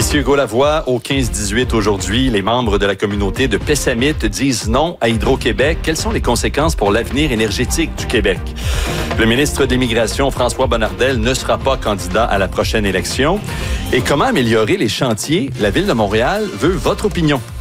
Ici Hugo Lavoie, au 15-18 aujourd'hui, les membres de la communauté de Pessamite disent non à Hydro-Québec. Quelles sont les conséquences pour l'avenir énergétique du Québec? Le ministre de l'Immigration, François Bonnardel, ne sera pas candidat à la prochaine élection. Et comment améliorer les chantiers? La Ville de Montréal veut votre opinion.